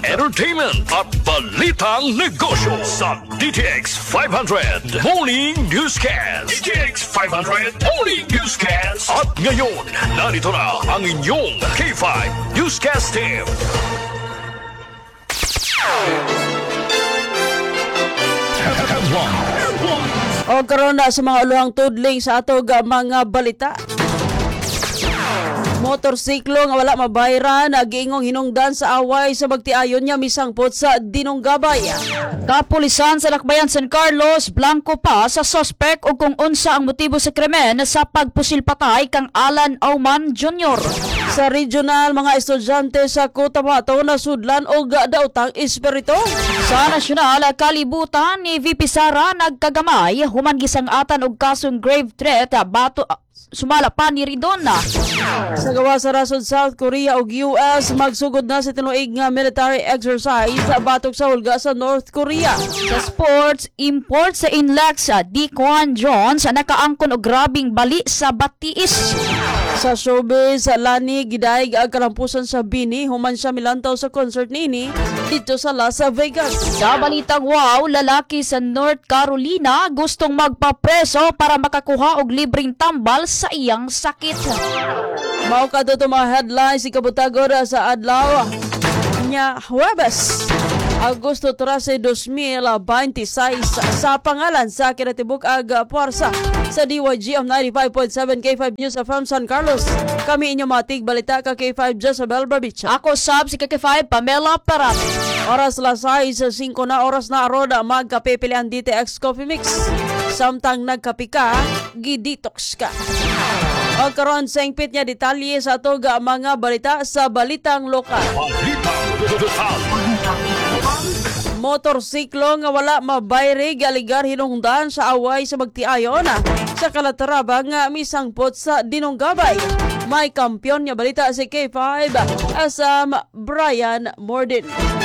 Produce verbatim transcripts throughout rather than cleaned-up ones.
entertainment at balitang negosyo sa D T X five hundred Morning Newscast. D T X five hundred Morning Newscast. At ngayon, narito na ang inyong K five Newscast team. O karon na sa mga uluhang tudling sa atog mga balita. Motorsiklo nga wala mabayran nagiingong hinungdan sa away sa magtiayon niya misangpot sa Dinonggabay. Kapulisan sa Lakbayan San Carlos blanco pa sa suspect ug kung unsa ang motibo sa krimen sa pagpusil patay kang Alan Auman Junior Sa regional, mga estudyante sa Cotabato nasudlan og daotang espiritu. Sa nasyonal, kalibutan ni V P Sara nagkagamay human gisang-atan og kasong grave threat bato sumala pa ni Ridona. Sa gawa sa rason South Korea ug U S magsugod na sa tinuig nga military exercise sa batok sa hulga sa North Korea. Sa sports, import sa Inlex D. Kwan Jones nakaangkon og grabing bali sa batiis. Sa showbiz, Lani gidaig ang kalampusan sa Bini human siya milantaw sa concert nini dito sa Las Vegas. Sa balitang wow, lalaki sa North Carolina gustong magpapreso para makakuha og libreng tambal sa iyang sakit. Mao kadto mga headlines ikabutagod sa adlaw nya Huwebes, Agosto trece, dos mil veintiséis sa pangalan sa kinatibuk ag puwersa sa D Y G of ninety-five point seven K five News from San Carlos. Kami inyo matig balita ka K five Jezebel Barbich. Ako sab si K five Pamela Parat. Oras las sais, singko na oras na aroda magkapipilian D T X Coffee Mix. Samtang nagkapi ka, gidetox ka. O karon sa ingpit niya detalye sa atog mga balita sa balitang lokal. Balitang lokal. Motorsiklo nga wala mabayre galigar hinungdan sa away sa magtiayon sa Calatrava nga misangpot sa Dinonggabay. May kampyon nga balita si K five Asam Brian Morden.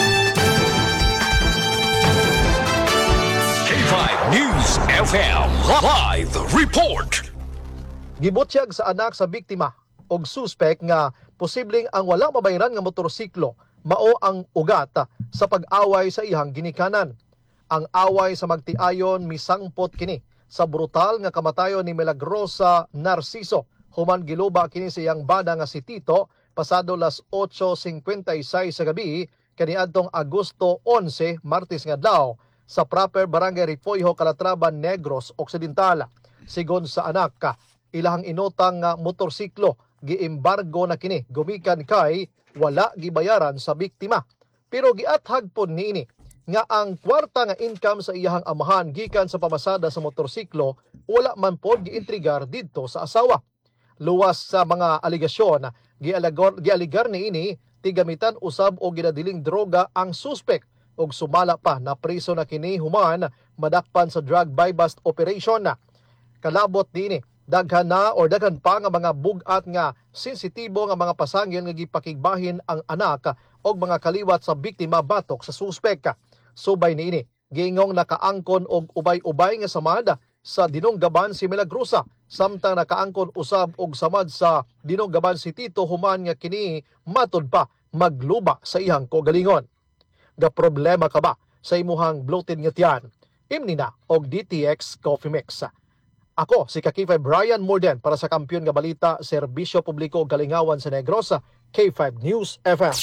K five News F M Live Report. Gibutyag sa anak sa biktima og suspect nga posibleng ang wala mabayran nga motorsiklo mao ang ugat sa pag-away sa ihang ginikanan. Ang away sa magtiayon misangpot kini sa brutal nga kamatayon ni Milagrosa Narciso human giluba kini sa iyang bana nga si Tito pasado las eight fifty-six sa gabi kaniadtong Agosto eleven, Martes nga adlaw sa proper Barangay Ripoyho, Calatrava, Negros Occidental. Sigon sa anak, ilahang inotang nga motorsiklo giembargo na kini gumikan kay wala gibayaran sa biktima. Pero giathag pod niini nga ang kwarta nga income sa iyahang amahan gikan sa pamasada sa motorsiklo wala man pod giintrigar didto sa asawa. Luwas sa mga aligasyon, gialagar, gialigar niini tigamitan usab o ginadiling droga ang suspect og sumala pa na priso na kini human madakpan sa drug buy-bust operation na. Kalabot dinhi daghan na or daghan pa nga mga bugat nga sensitibo nga mga pasangil nga gipakigbahin ang anak og mga kaliwat sa biktima batok sa suspek. Subay niini giingong nakaangkon og ubay-ubay nga samad sa Dinonggaban si Milagrosa samtang nakaangkon usab og samad sa Dinonggaban si Tito human nga kini matud pa magluba sa ihang kaugalingon. Ga problema ka ba sa imuhang bloated nga tiyan? Imni na og D T X Coffee Mix. Ako, si K five Brian Morden para sa Kampiyon nga Balita, Serbisyo Publiko ug Kalingawan sa Negros, K five News F M.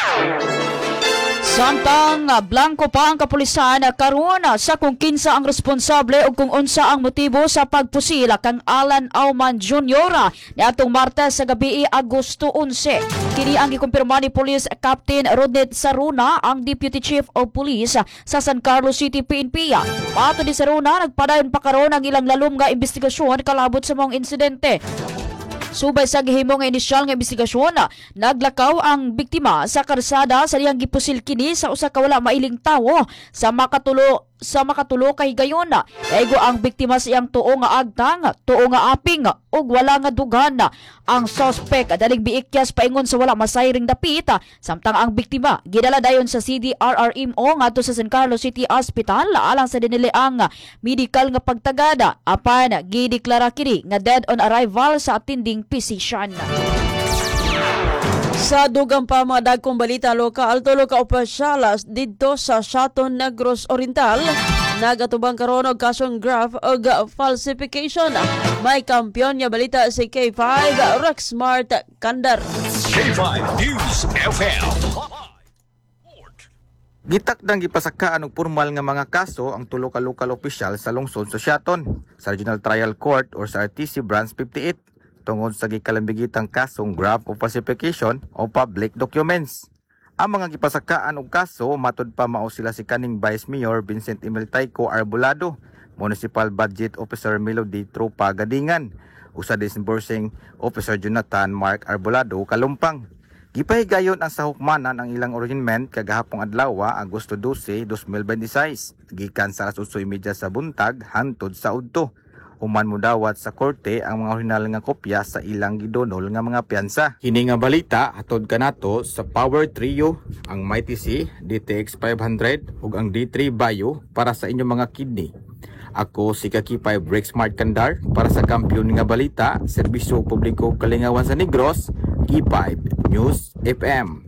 Samtang blanco pa ang kapulisan karon sa kung kinsa ang responsable o kung unsa ang motibo sa pagpusila kang Alan Auman Junior niadtong Martes sa gabi Agosto eleven. Kini ang gikumpirma ni Police Captain Rodney Saruna, ang Deputy Chief of Police sa San Carlos City P N P. Pato ni Saruna, nagpadayon pa karon ang ilang lalom nga investigasyon kalabot sa mga insidente. Subay sa gihimo nga inisyal nga investigasyon, naglakaw ang biktima sa karsada sa diyang gipusil kini sa usa ka wala mailing tawo sa makatulo sa makatulo kay gayon. Ego ang biktima sa iyang tuo nga agtang, tuo nga aping ug wala nga dughan. Ang suspect daling biikyas paingon sa wala masayring dapit, samtang ang biktima gidala dayon sa C D R R M O ngadto sa San Carlos City Hospital alang sa dinili ang medical nga pagtagada apan gideklara kini nga dead on arrival sa attending physician. Sa dugang pa mga dagkong balita lokal, tulo ka opisyal didto sa Shaton Negros Oriental nagatubang karon og kasong graph og falsification. May kampiyon nga balita si K five Rexmart Kandar. K five News F M. Gitakdang gipasakaan og formal nga mga kaso ang tulo ka local official sa lungsod sa Shaton, sa Regional Trial Court or sa R T C Branch fifty-eight tungod sa gikalambigitang kasong graft of falsification o public documents. Ang mga gipasakaan og kaso matud pa mao sila si kaning Vice Mayor Vincent Emil Tayco Arbolado, Municipal Budget Officer Melody Tropa Gadingan, usa disbursing Officer Jonathan Mark Arbolado Kalumpang. Gipahigayon ang sahukmanan ang ilang arraignment kagahapong adlaw Agosto twelve, twenty twenty-six gikan sa alas eight thirty sa buntag hantod sa udto. Human mo dawat sa korte ang mga orihinal nga kopya sa ilang gidonol nga mga piyansa. Kini nga balita hatod kanato sa Power Trio, ang Mighty C, D T X five hundred ug ang D three Bio para sa inyong mga kidney. Ako si K five Rexmart Kandar para sa Kampiyon nga balita, Serbisyo Publiko Kalingawan sa Negros, K five News F M.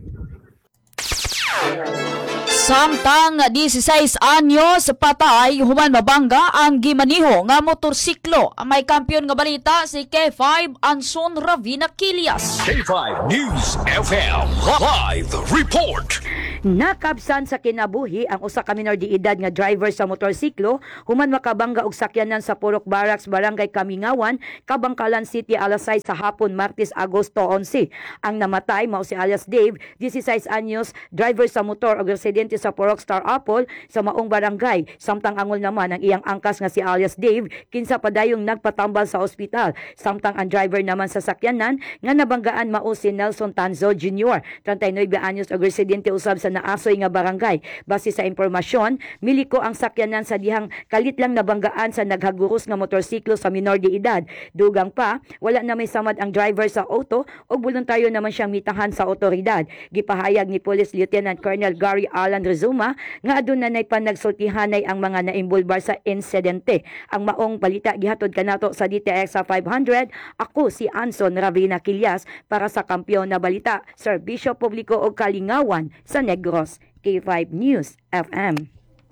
Samtang sixteen anyos patay human mabangga ang gimaniho nga motorsiklo. May kampiyon nga balita si K five Anson Ravina Quilias. K five News F M Live Report. Nakabsan sa kinabuhi ang usa ka minor de edad nga driver sa motorsiklo human makabangga og sakyanan sa Purok Barracks, Barangay Kamingawan, Kabangkalan City alas sais sa hapon Martes Agosto eleven. Ang namatay mao si alias Dave, sixteen anyos, driver sa motor ug residente sa Purok Star Apple sa maong barangay. Samtang angol naman ang iyang angkas nga si alias Dave kinsa padayong nagpatambal sa ospital. Samtang ang driver naman sa sakyanan nga nabanggaan mao si Nelson Tanzo Junior, thirty-nine anyos ug residente usab sa naasoy nga barangay. Base sa impormasyon, miliko ang sakyanan sa dihang kalit lang nabanggaan sa naghaguros nga motorsiklo sa minor de edad. Dugang pa, wala na may samad ang driver sa auto ug voluntaryo naman siyang mitahan sa otoridad. Gipahayag ni Police Lieutenant Colonel Gary Alan Rezuma nga aduna nay panagsultihanay ang mga naimbulbar sa insidente. Ang maong balita gihatod kanato sa D T X five hundred. Ako si Anson Ravina Quilias para sa Kampiyon na Balita, Serbisyo Publiko o Kalingawan sa Negros, K five News F M.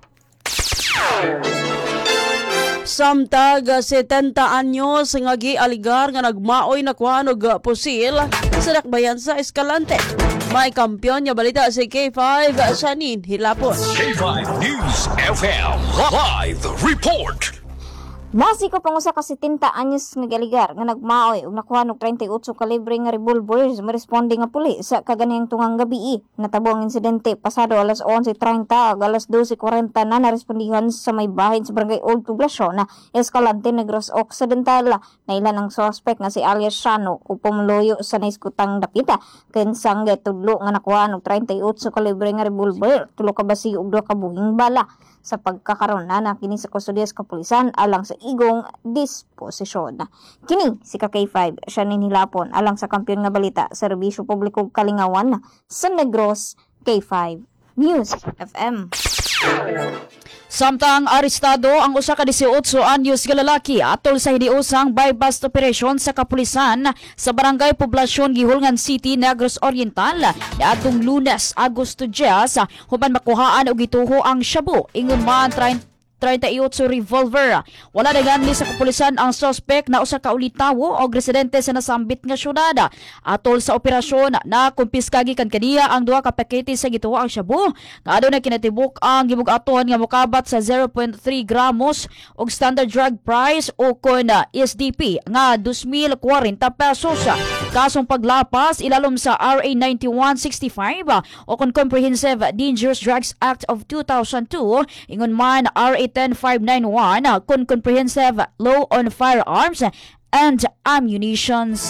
Samtag seventy anyos nga gialigar nga nagmaoy na kuhaan og pusil sa dakbayan sa Escalante. May kampiyon nga balita si K five Shanin Hilapon. K five News F M Live Report. Nasiko pang usa ka seventy anyos nga galigar nga nagmaoy ug nakuha og thirty-eight kalibre nga revolver sa responde nga pulis sa kaganihang tungang gabi. Natabo ang insidente pasado alas eleven thirty ug alas twelve forty na narespondihan sa may bahin sa Barangay Old Poblacion na Escalante, Negros Occidental. Nailan ang suspect nga si alias Shano ug pumuluyo sa naiskutang dapita kinsang gitudlo nga nakuha og thirty-eight kalibre nga revolver, tulo ka basi ug duha ka buhing bala. Sa pagkakaroon na na kini sa kustodiya sa kapulisan alang sa igong disposisyon. Kini si K five Shanin Hilapon alang sa Kampiyon nga Balita, Serbisyo Publiko Kalingawan sa Negros, K five News F M. Samtang arestado ang usa ka eighteen anyos nga lalaki atol sa hiniusang bypass operation sa kapulisan sa Barangay Poblacion, Gihulngan City, Negros Oriental niadtong Lunes, Agosto ten, human makuhaan og gituho ang shabu ingon man thirty-eight revolver. Wala naganli sa kapulisan ang suspect na usa ka ulitawo o residente sa nasambit nga syudad. Atol sa operasyon na kumpiska gikan kaniya ang duha ka pakete sa gituo ang shabu nga adunay kinatibuk ang gibug-aton nga mokabat sa zero point three gramos og standard drug price o kon S D P nga two thousand forty pesos. Kasong paglapas ilalom sa R A ninety-one sixty-five o kon Comprehensive Dangerous Drugs Act of two thousand two, ingon man R A ten five ninety-one kun Comprehensive Law on Firearms and Ammunitions.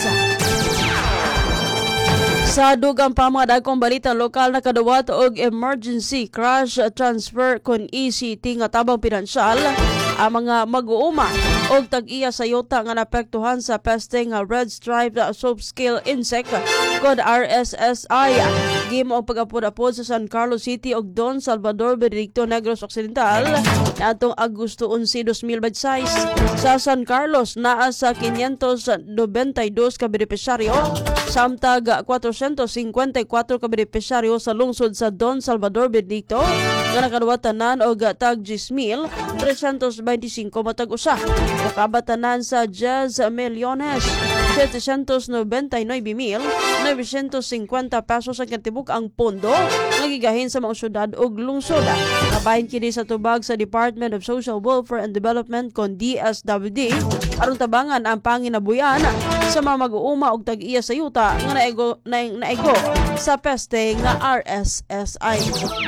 Sa dugang pa mga dagkong balita lokal, nakadawat og emergency crash transfer kun E C T nga tabang pinansyal ang mga mag-uuma og tag-iya sa yuta nga naapektuhan sa peste nga red striped subscale insect kod R S S I. Gimo ang pag-apod-apod sa San Carlos City og Don Salvador, Benedicto, Negros Occidental atong Agosto eleven, twenty twenty-six. Sa San Carlos naa sa five ninety-two ka benepisyaryo samtag four fifty-four ka benepisyaryo sa lungsod sa Don Salvador, Benedicto nga nakaduwatanan og tag ten mil three twenty-five matag usa. Nakabatanan sa Jazz Millones seven ninety-nine mil nine fifty pesos ang katibuk ang pondo nagigahin sa mga syudad ug lungsod. Kabahin kini sa tubag sa Department of Social Welfare and Development kon D S W D aron tabangan ang panginabuyan sa mga mag-uuma og tag-iya sa yuta nga naego naego sa peste nga R S S I.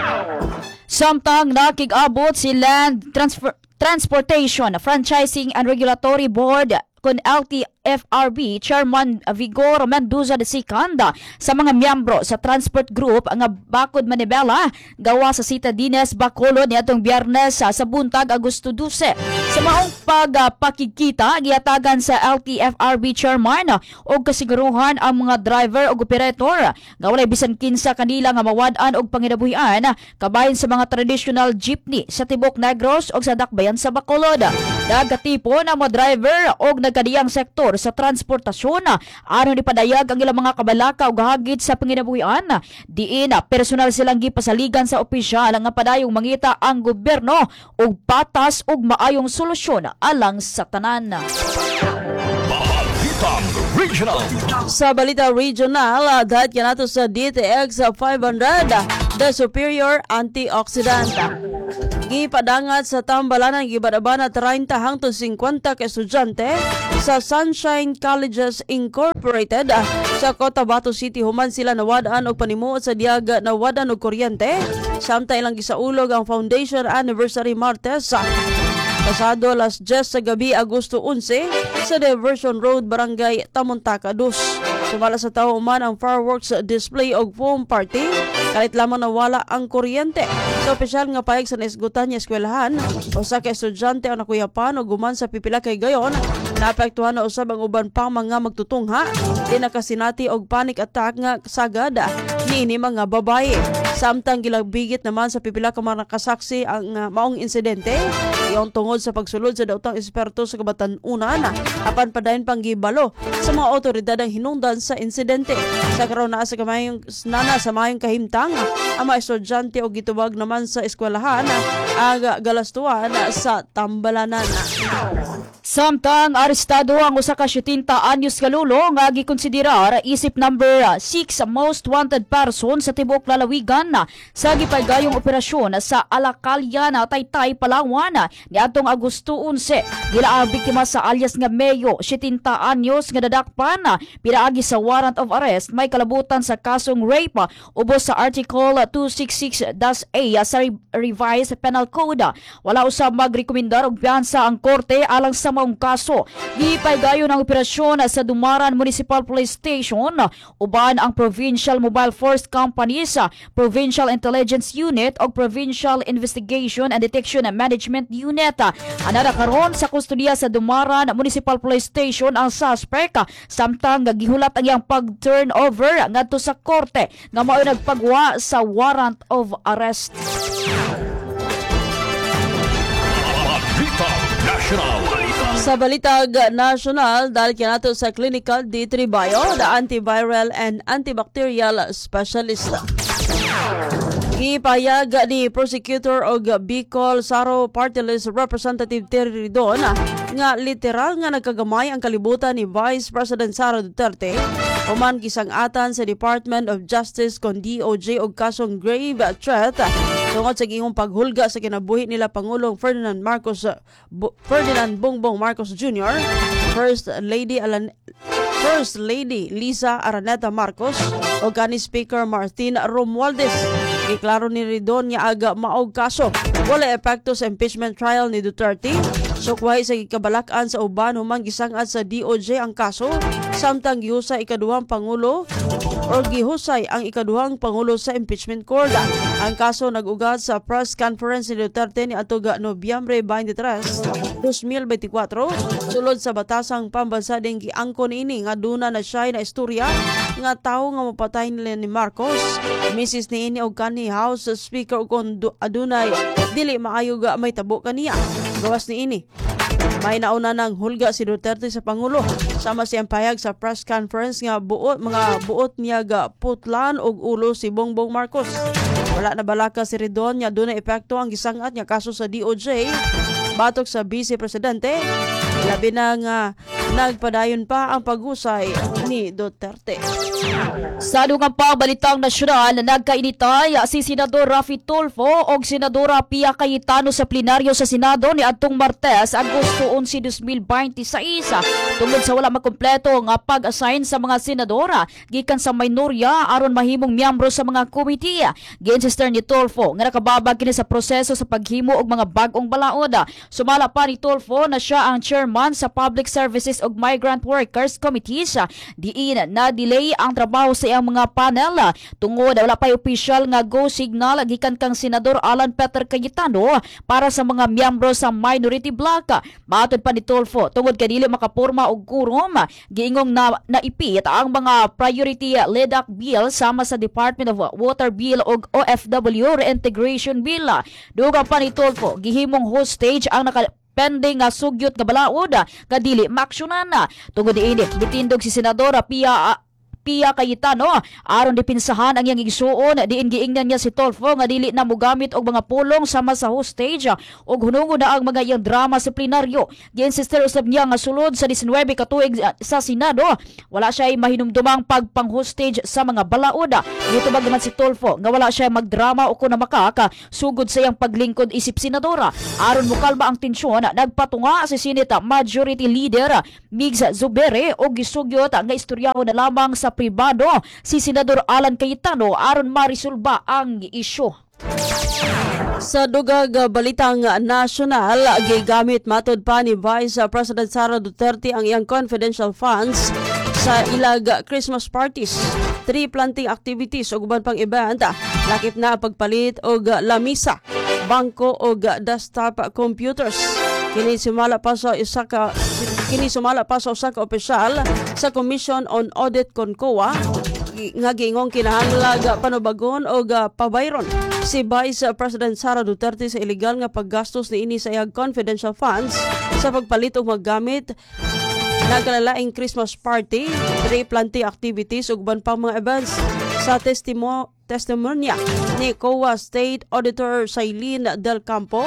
Samtang nakig-abot si Land Transfer Transportation Franchising and Regulatory Board kun L T F R B Chairman Vigor Mendoza de Sicanda sa mga miyembro sa Transport Group nga bakod Manibela gawa sa Citadines Bacolod niadtong Biyernes sa buntag Agosto twelve. Sa maong pagpakikita gihatagan sa L T F R B Chairman og kasiguruhan ang mga driver ug operator nga walay bisan kinsa kanila nga mawad-an og panginabuhian kabahin sa mga traditional jeepney sa Tibok Negros ug sa Dakbayan sa Bacolod. Dagatipon ang mga driver og nagkadiyang sektor sa transportasyon aron ipadayag ang ilang mga kabalaka ug hagit sa panginabuhian diin personal silang gipasaligan sa opisyal nga padayong mangita ang gobyerno og patas ug maayong solusyon alang sa tanan. Balitang Regional. Sa Balita Regional, dahil ka nato sa D T X five hundred, The Superior Antioxidant. Gipadangat sa tambalanan gibadabana thirty hangtod fifty ka estudyante sa Sunshine Colleges Incorporated sa Cotabato City. Human sila nawadaan og panimuot sa diaga nawadan og kuryente samtang ilang gisaulog ang Foundation Anniversary Martes pasado alas ten sa gabi Agosto eleven sa Diversion Road, Barangay Tamontaka two. Sumala sa tao man ang fireworks display og foam party kahit lamang nawala ang kuryente. Sa opisyal nga payag sa naisgutan niya eskwelahan, usa ka estudyante ang nakuyapan o guman sa pipila kay gayon, naapektuhan na usab ang uban pang mga magtutungha, di nakasinati og panic attack nga sagad niini mga babae. Samtang gilabigit naman sa pipila ka mga nakasaksi ang uh, maong insidente, iyon tungod sa pagsulod sa daotang eksperto sa kabatan-unan, apan padayon pang gibalo sa mga otoridad ang hinungdan sa insidente. Sa karon naa sa kamayong nana sa mayong kahimtang ang mga estudyante og gitubag naman sa eskwelahan ang galastuan sa tambalanan. Samtang arestado ang usa ka seventy anyos ka lulo nga gikonsiderar isip number six most wanted person sa tibuok lalawigan sa gipagayong operasyon sa Alacalyan, Taytay, Palawan niadtong Agosto eleven. Gila ang biktima sa alias nga Mayo, seventy anyos nga dadakpan pinaagi sa warrant of arrest may kalabutan sa kasong rape ubos sa Article two sixty-six A sa Revised Penal Code. Wala usab magrekomendar og piyansa ang korte alang sa maong kaso. Gipaygayon ang operasyon sa Dumaran Municipal Police Station uban ang Provincial Mobile Force Companies, Provincial Intelligence Unit o Provincial Investigation and Detection and Management Unit. Anara karon sa kustodiya sa Dumaran Municipal Police Station ang suspect samtang gihulat ang iyang pag-turnover ngadto sa korte nga mao nagpagwa sa warrant of arrest. Balitang National. Sa Balitag National, dahil kinato sa Clinical D three Bio, the antiviral and antibacterial specialist. Gipayag ni Prosecutor og Bicol Saro Party List Representative Terry Ridon nga literal nga nagkagamay ang kalibutan ni Vice President Sara Duterte human gisang-atan sa Department of Justice kon D O J og kasong grave threat tungod sa gihong paghulga sa kinabuhi nila Pangulong Ferdinand Marcos Bu- Ferdinand Bongbong Marcos Junior, First Lady Alan First Lady Lisa Araneta Marcos o kani Speaker Martin Romualdez. Giklaro ni Ridon nga aga maog kaso wala epekto sa impeachment trial ni Duterte. Sukwahi sa gikabalak-an sa uban human gisang-at sa D O J ang kaso samtang gihusa ikaduhang pangulo o gihusay ang ikaduhang pangulo sa impeachment court. Ang kaso nag-ugat sa press conference ni Duterte ni atuga Nobyembre twenty-three, twenty twenty-four sulod sa batasang pambansa ding giangkon ini nga duna na siya na istorya nga tawo nga mapatay nila ni Marcos. Missis ni ini og kanhi House Speaker kung adunay dili maayo ga may tabo kaniya. Gawas ni ini may nauna ng hulga si Duterte sa Pangulo. Sama siyang payag sa press conference nga buot mga buot niya ga putlan og ulo si Bongbong Marcos. Wala na balaka si Ridon nga doon na epekto ang gisangat nga kaso sa D O J batok sa Vice Presidente. Labi na nga nagpadayon pa ang pag-usay ni Duterte. Sa dugang pabalitang nasyonal, nagkainitay si Senador Raffy Tulfo o Senadora Pia Cayetano sa plenaryo sa Senado ni Adtong Martes, Agosto eleven, twenty twenty-six. Tungod sa wala makumpleto nga pag-assign sa mga senadora gikan sa minorya aron mahimong miyembro sa mga komite. Ginsister ni Tulfo nga nakababag kini sa proseso sa paghimo og mga bag-ong balaod. Sumala pa ni Tulfo na siya ang chairman sa Public Services ug Migrant Workers Committees. Diin na delay ang trabaho sa iyang mga panel tungod wala pa opisyal nga go signal gikan kang Senador Alan Peter Cayetano para sa mga miyembro sa minority bloc. Matud pa ni Tulfo tungod kay dili makaporma og quorum, giingong na naipit ang mga priority L E D A C bill sama sa Department of Water Bill ug O F W Reintegration Bill. Dugang pa ni Tulfo gihimong hostage ang naka pending nga sugyot nga balaod nga dili maaksyonan. Tungod diini gitindog si Senadora Pia Pia Cayetano aron dipinsahan ang iyang igsuon diin giingnan niya si Tulfo nga dili na mogamit og mga pulong sama sa hostage ug hunungo na ang mga iyang drama sa plenaryo. Gi-insister usab niya nga sulod sa nineteen ka tuig sa Senado wala siya mahinumdumang pagpang-hostage sa mga balaod. Gitubag naman si Tulfo nga wala siya magdrama o kuna makaka sugod sa iyang paglingkod isip senadora. Aron mokalma ang tensyon, nagpatunga si Senate Majority Leader Migs Zubere og gisugyot nga istoryaho na lamang sa pribado si Senador Alan Cayetano aron marisolba ang isyu. Sa dugag balitang nasyonal, gigamit matod pa ni Vice President Sara Duterte ang iyang confidential funds sa ilag Christmas parties, tree planting activities ug uban pang event. Lakip na pagpalit og lamisa, bangko ug desktop computers. Kini sumala pa sa isa ka kini sumala pa sa usa ka opisyal sa Commission on Audit Concoa nga giingong kinahanglag panubagon og pabayron si Vice President Sara Duterte sa illegal nga paggastos niini sa iyang confidential funds sa pagpalit og maggamit nagkalalaing Christmas party, tree planting activities ug uban pang mga events. Sa testimo testimonya ni C O A State Auditor Sailin Del Campo,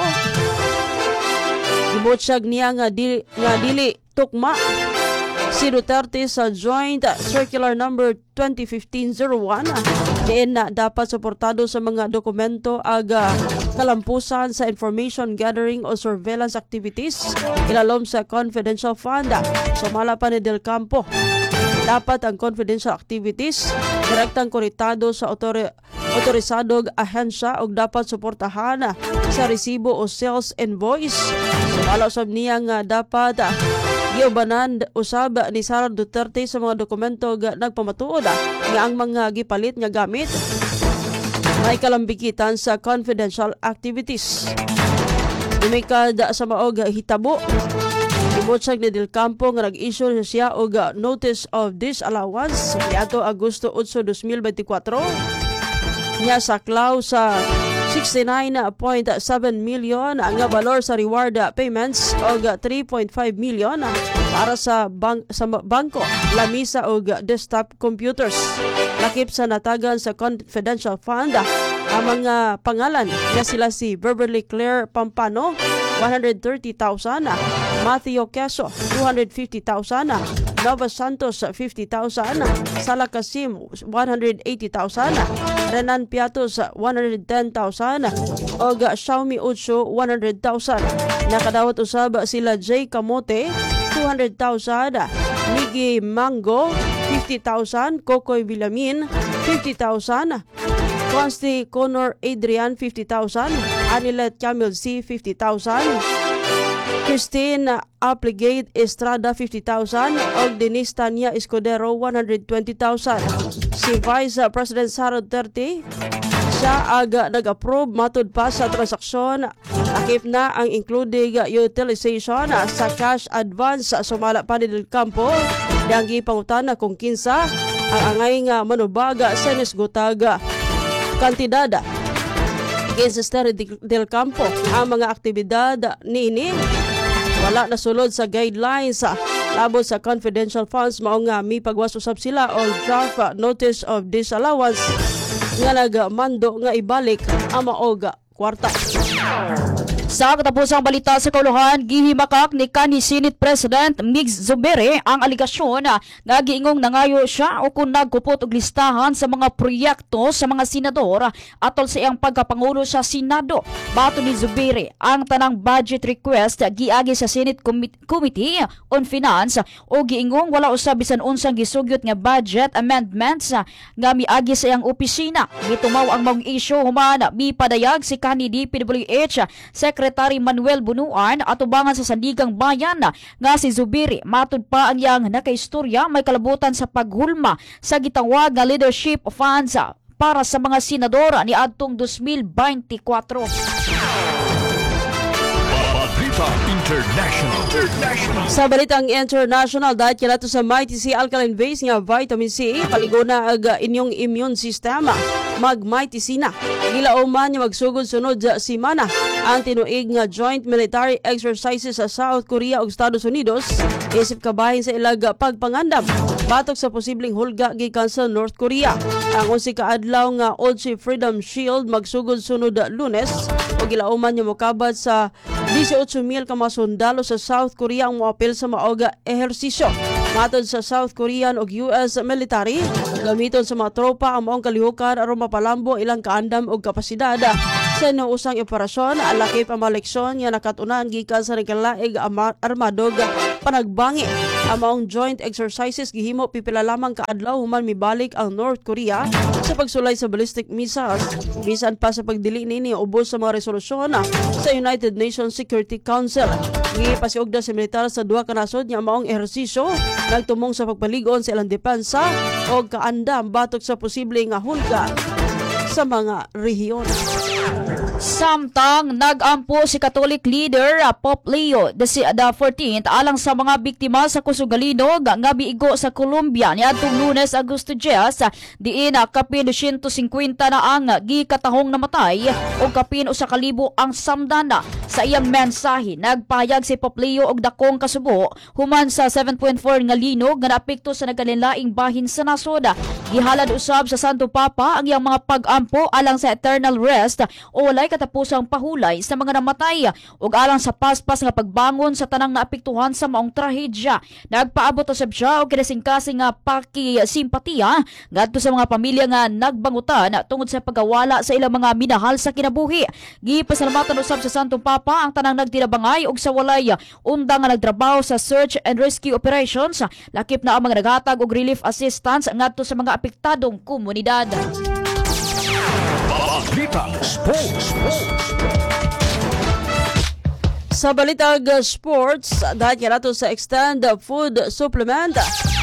gibutyag niya nga dili, nga dili tukma si Duterte sa Joint Circular Number twenty fifteen oh one diin na dapat suportado sa mga dokumento aga kalampusan sa information gathering o surveillance activities ilalom sa confidential fund. Sumala pa ni Del Campo, dapat ang confidential activities direktang konektado sa otori otorisadong ahensya o dapat suportahan sa resibo o sales invoice. Sumala usab niya nga dapat giubanan usab ni Sara Duterte sa mga dokumento nga nagpamatuod nga ang mga gipalit nga gamit may kalambigitan sa confidential activities. Dumikad sa maog hitabo, gibutyag ni Del Campo nga nag-issue siya og notice of disallowance niadto Agosto eight, twenty twenty-four niya saklaw sa sixty-nine point seven million ang balor sa reward payments og three point five million para sa bang sa bangko, lamisa og desktop computers. Lakip sa natagan sa confidential fund ang mga pangalan nga sila si Beverly Claire Pampano one hundred thirty thousand, Matthew Queso two hundred fifty thousand, Nova Santos fifty thousand, Sala Kasim one hundred eighty thousand, Renan Piatos one hundred ten thousand og Xiaomi Ucho one hundred thousand. Nakadawat usab sila J Kamote two hundred thousand, Miggy Mango fifty thousand, Kokoy Villamin fifty thousand, Consti Connor Adrian fifty thousand, Anilet Camille C fifty thousand, Christine Applegate Estrada fifty thousand ug Denise Tanya Escudero one hundred twenty thousand. Si Vice President Sara Duterte siya aga nag-approve matud pa sa transaksyon. Akip na ang including utilization sa cash advance sa sumala pa ni Del Campo. Diyang gipangutana kung kinsa ang angay nga manubaga sa nisgutaga kantidad kay Sister Del Campo. Ang mga aktibidad niini wala nasulod sa guidelines labot sa confidential funds mao nga mi pagwas-usab sila o draft notice of disallowance nga nagmando nga ibalik ang maoga kwarta. Sa katapusang balita sa kauluhan, gihimakak ni kanhi Senate President Migs Zubiri ang aligasyon nga giingong nangayo siya o kung nagkupot og listahan sa mga proyekto sa mga senador atol sa iyang pagkapangulo sa Senado. Bato ni Zubiri, ang tanang budget request giagi sa Senate Com- Committee on Finance o giingong wala usab bisan unsang gisugyot nga budget amendments nga miagi sa iyang opisina. Gitumaw ang mga issue human mipadayag si kanhi D P W H Secretary Manuel Bunuan at ubangan sa Sandigang Bayan nga si Zubiri matud pa ang yang nakaistorya may kalabutan sa paghulma sa gitawag nga leadership funds para sa mga senador ni adtong twenty twenty-four. Balita International. International. Sa balitang international, dahil kaya sa Mighty C Alkaline Base nga vitamin C, paligo na ang inyong immune system. Mag-Mighty C na. Gilauman niya magsugod-sunod sa simana ang tinuig nga joint military exercises sa South Korea ug Estados Unidos isip kabahin sa ilag pagpangandam batok sa posibleng hulga gikan sa North Korea. Ang unsi ka adlaw nga Olchi Freedom Shield magsugod-sunod Lunes ug gilauman niya mokabad sa eighteen mil ka mga sundalo sa South Korea ang moapil sa maoga ehersisyo. Matod sa South Korean ug U S military, gamiton sa mga tropa ang maong kalihukan aron mapalambo ilang kaandam ug kapasidad sa inuusang operasyon. Alakip ang mga leksyon nga nakatunan gikan sa nagkalaig armadog panagbangi. Ang maong joint exercises gihimo pipila lamang kaadlaw human mibalik ang North Korea sa pagsulay sa ballistic missiles bisan pa sa pagdili nini ubos sa mga resolusyon sa United Nations Security Council. Gipasiugda sa militar sa duha ka nasod nga maong ehersisyo nagtumong sa pagpaligon sa ilang depensa o kaandam batok sa posible nga hulga sa mga rehiyon. Samtang nag-ampo si Catholic leader Pope Leo the fourteenth alang sa mga biktima sa kusugalinog nga biigo sa Colombia niadtong Lunes Agosto ten diin kapin two hundred fifty na ang gikatahong namatay o kapin usa ka libo ang samdana. Sa iyang mensahe nagpayag si Pope Leo og dakong kasubo human sa seven point four nga linog nga naapekto sa nagkalain-laing bahin sa nasod. Gihalad usab sa Santo Papa ang iyang mga pag-ampo alang sa eternal rest o walay katapusang pahulay sa mga namatay ug alang sa paspas nga pagbangon sa tanang naapektuhan sa maong trahedya. Nagpaabot usab siya og kinasingkasing nga pakisimpatiya ngadto sa mga pamilya nga nagbangutan tungod sa pagawala sa ilang mga minahal sa kinabuhi. Gipasalamatan usab sa Santo Papa ang tanang nagtirabangay og sa walay undang nga nagtrabaho sa search and rescue operations, lakip na ang mga naghatag og relief assistance ngadto sa mga apektadong komunidad. Balitang Sports. Sa balitang sports, dahil kaya nato sa extend food supplement.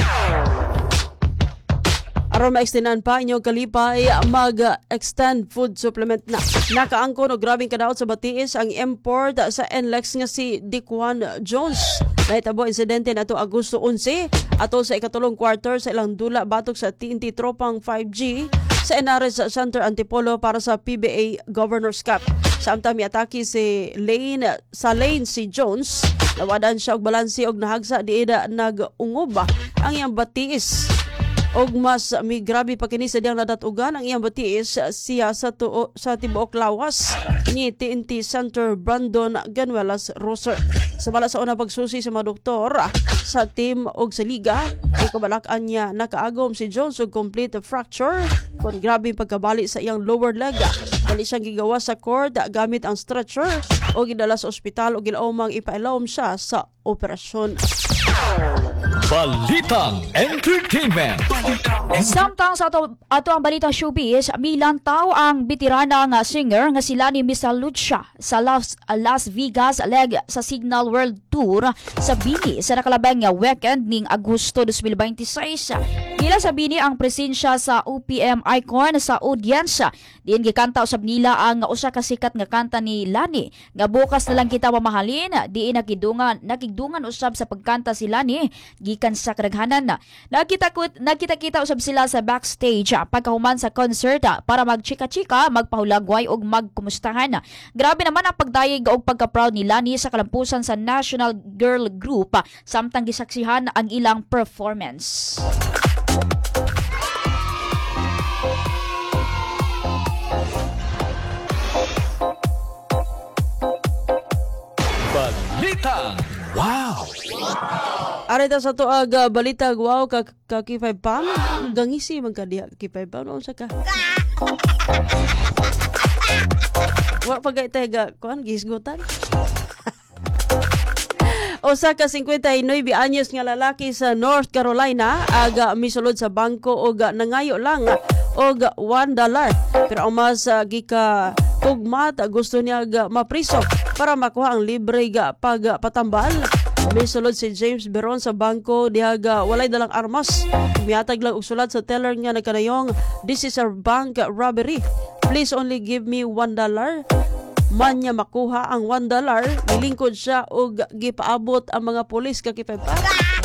Aron ma-extendan pa inyong kalipay, mag-extend food supplement na. Nakaangkon o grabing kadaot sa batiis ang import sa N L E X nga si Diquan Jones. Nahitabo insidente na ito Agosto eleven ato sa ikatulong quarter sa ilang dula batok sa T N T Tropang five G sa Enares Center Antipolo para sa P B A Governors Cup. Samtang miatake si Lane sa lane si Jones, nawadan siya og balanse og nahagsa diida nag-ungob ang iyang batiis. Og mas mi grabe pa kini sa diyang nadatugan ang iyang batiis siya sa tuo, sa tibuok lawas ni T N T Center Brandon Ganuelas Roser. Sa bala sa una pagsusi sa mga doktor sa team og sa liga, ikabalak-an niya nakaagom si Jones og complete fracture kon grabe pagkabali sa iyang lower leg. Dali siyang gigawas sa court gamit ang stretcher o gidala sa ospital o gilaumang ipailawom siya sa operasyon. Balitang Entertainment. Samtang sa ato, ato ang balitang showbiz, milantaw ang veterana nga singer nga sila ni Miss Lucia sa Las, Las Vegas leg sa Signal World Tour sa Bini sa nakalabang nga weekend ning Agosto twenty twenty-six. Nila sa Bini ang presensya sa O P M icon sa audience. Diin gikanta usab nila ang usa ka sikat nga kanta ni Lani nga bukas na lang kita mamahalin. Diin nakidungan nakigdungan usab sa pagkanta si Lani gikan sa kadaghanan. Nakita ko nakita kita usab sila sa backstage pagkahuman sa concert para magchika-chika, magpahulagway ug magkumustahan. Grabe naman ang pagdayeg og pagka-proud ni Lani sa kalampusan sa National Girl Group samtang gisaksihan ang ilang performance. Balitang Wow. Arita sa tuag uh, balita wow ka ka kifay pam gangisi man ka diha kifay pam unsa ka wa pagay tega kuan gisgutan. Usa ka fifty-nine anyos nga lalaki sa North Carolina aga misulod sa bangko og nangayo lang og one dollar pero ang mas uh, gika tugmat gusto niya ga mapriso para makuha ang libre ga pagpatambal. Misulod si James Beron sa bangko dihaga walay dalang armas. Miatag lang og sulat sa teller nga nagkanayong, "This is a bank robbery. Please only give me one dollar." Man niya makuha ang one dollar, nilingkod siya og gipaabot ang mga pulis kakipay pa.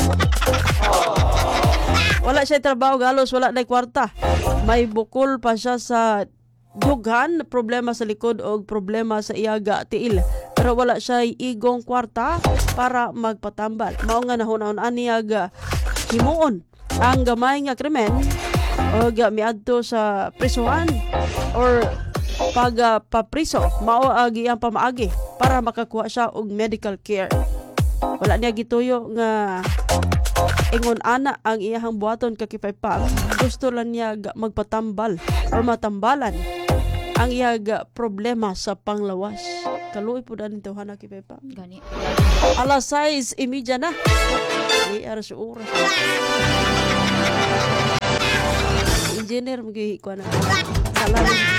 Wala siya trabaho galos, wala na kwarta. May bukol pa siya sa dughan, problema sa likod o problema sa iyaga tiil. Pero wala siya igong kwarta para magpatambal. Mao nga nahunahon aniyaga himuon ang gamay nga krimen o miadto sa prisuhan or pag uh, papriso mao agi ang pamaagi para makakuha siya og medical care. Wala niya gituyo nga ingon ana ang iyahang buhaton kakipaypam. Gusto lang niya magpatambal or matambalan ang iyang problema sa panglawas. Kaluoy po daan ito hana kipaypam. Gani. Alas sais imidya na. Di aras oras. Engineer magi ko na. Salamat.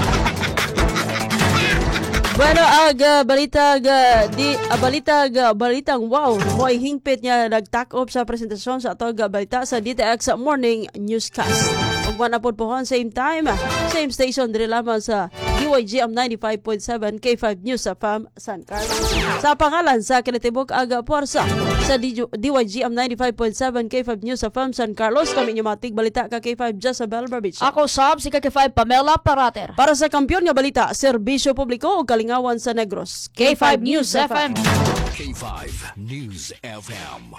Bueno, aga balita aga di uh, balita aga balitang wow mo ay hingpit niya nag-tack up sa presentasyon sa atong balita sa D T X Morning Newscast. Ug manapod pohon same time, same station diri lamang sa D Y G M ninety-five point seven K five News sa F A M San Carlos. Sa pangalan sa kinatibok aga puwersa sa D Y G M ninety-five point seven K five News sa F A M San Carlos, kami nyumatig balita ka K five Jezabel Barbich. Ako sab si K five Pamela Parater. Para sa kampiyon nga balita, serbisyo publiko o kalingawan sa Negros. K five News F M. K five News F M.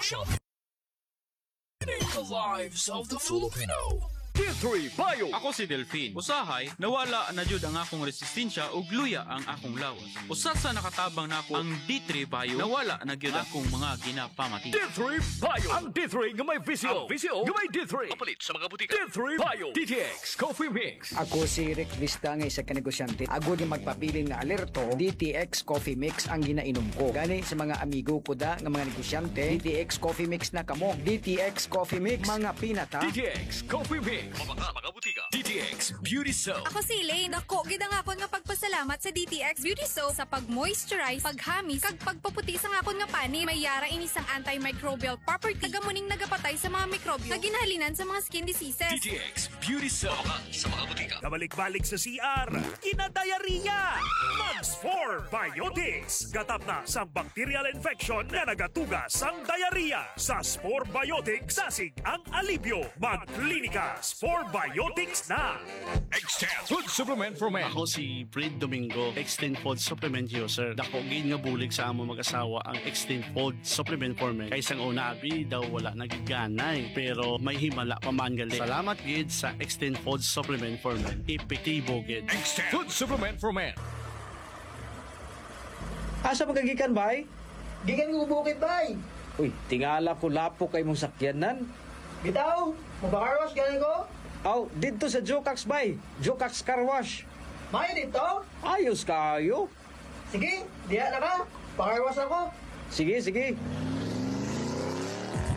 The lives of the Filipino. D three Bio. Ako si Delphine. Usahay, nawala na jud ang akong resistensya ug luya ang akong lawas. Usa sa nakatabang nako ang D three Bio, nawala na gyud akong mga ginapamati. D three Bio. Ang D three nga may visio. Ang visio nga may D three. Kapalit sa mga butika. D three Bio. D T X Coffee Mix. Ako si Rick Vista nga isa ka negosyante. Ako ni magpapiling nga alerto, D T X Coffee Mix ang ginainom ko. Gani sa mga amigo ko da nga mga negosyante, D T X Coffee Mix na kamo. D T X Coffee Mix, mga pinata. D T X Coffee Mix. Mabaka mga butika. D T X Beauty Soap. Ako si Elaine. Dako gid ang akon nga pagpasalamat sa D T X Beauty Soap sa pag-moisturize, paghamis, kag pagpaputi sa akon nga pani. May yara ini sang antimicrobial property. Tagamuning nagapatay sa mga mikrobyo nga ginahalinan sa mga skin diseases. D T X Beauty Soap. Mabaka sa mga butika. Kabalik-balik sa C R, kinadayariya. Mags four Biotics. Gatap na sa bacterial infection na nagatugas ang diarrhea. Sa Spore Biotics, sasig ang alibyo. Mag-klinika Spore Biotics na. Extend Food Supplement for Men. Ako si Fred Domingo, Extend Food Supplement user. Dako gid nga bulig sa among mag-asawa ang Extend Food Supplement for Men. Kay sang una abi daw wala nagiganay, pero may himala pa man gali. Salamat gid sa Extend Food Supplement for Men. Epektibo gid. Extend Food Supplement for Men. Asa magagikan bay? Gikan ko bukid bay. Uy, tingala ko lapo kay mong sakyanan. Bitaw, mabakarwas galing ko. Aw, dito sa Jokax bay. Jokax Car Wash. May dito? Ayos kayo. Sige, diya na ka. Pakarwas ako. Sige, sige.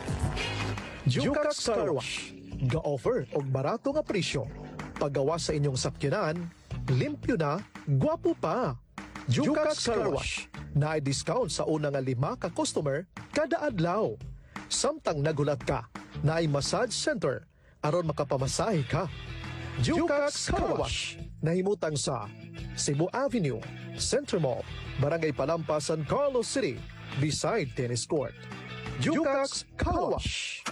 Jukax Car Wash, ga-offer og barato nga presyo. Paggawa sa inyong sakyanan, limpyo na, gwapo pa. Jukax Car Wash, na discount sa una nga lima ka customer kada adlaw. Samtang nagulat ka, na ay massage center aron makapamasahe ka. Jukax Car Wash, nahimutang sa Cebu Avenue, Center Mall, Barangay Palampas, San Carlos City, beside tennis court. Jukax Car Wash.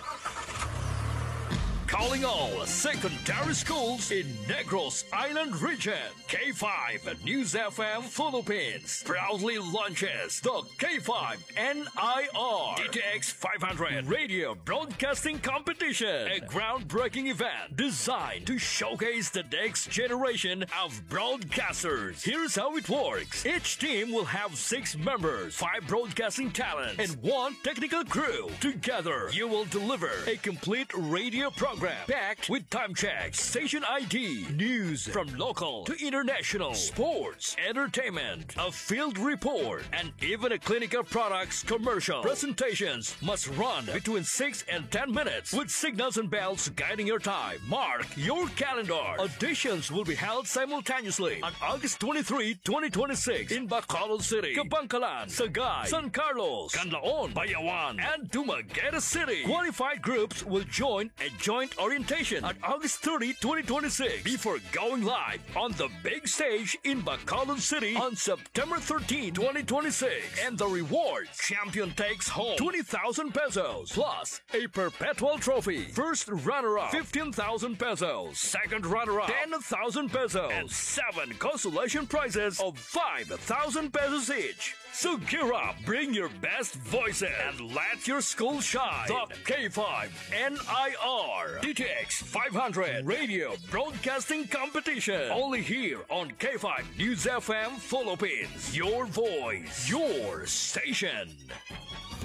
Calling all secondary schools in Negros Island region. K five News F M Philippines proudly launches the K five N I R D T X five hundred Radio Broadcasting Competition, a groundbreaking event designed to showcase the next generation of broadcasters. Here's how it works. Each team will have six members, five broadcasting talents, and one technical crew. Together, you will deliver a complete radio program packed with time checks, station I D, news from local to international, sports, entertainment, a field report, and even a clinical products commercial. Presentations must run between six and ten minutes with signals and bells guiding your time. Mark your calendar. Auditions will be held simultaneously on August twenty-third, twenty twenty-six in Bacolod City, Kabangkalan, Sagay, San Carlos, Canlaon, Bayawan, and Dumaguete City. Qualified groups will join a joint orientation on August thirtieth, twenty twenty-six before going live on the big stage in Bacolod City on September thirteenth, twenty twenty-six. And the reward: champion takes home twenty thousand pesos plus a perpetual trophy. First runner-up fifteen thousand pesos. Second runner-up ten thousand pesos. And seven consolation prizes of five thousand pesos each. So gear up, bring your best voices, and let your school shine. The K five N I R D T X five hundred Radio Broadcasting Competition. Only here on K five News F M Philippines. Your voice, your station.